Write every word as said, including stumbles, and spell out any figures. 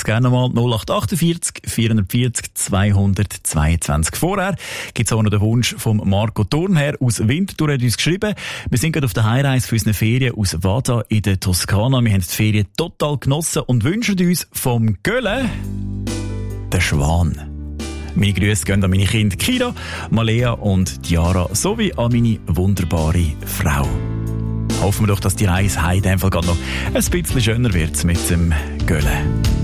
gerne mal null acht achtundvierzig vierhundertvierzig zweihundertzweiundzwanzig. Vorher gibt es auch noch den Wunsch von Marco Thurnherr aus Winterthur, hat uns geschrieben. Wir sind gerade auf der Heimreise für unsere Ferien aus Vada in der Toskana. Wir haben die Ferien total genossen und wünschen uns vom Gölle den Schwan. Meine Grüße gehen an meine Kinder Kira, Malea und Chiara sowie an meine wunderbare Frau. Hoffen wir doch, dass die Reise heim einfach noch ein bisschen schöner wird mit dem Gölle.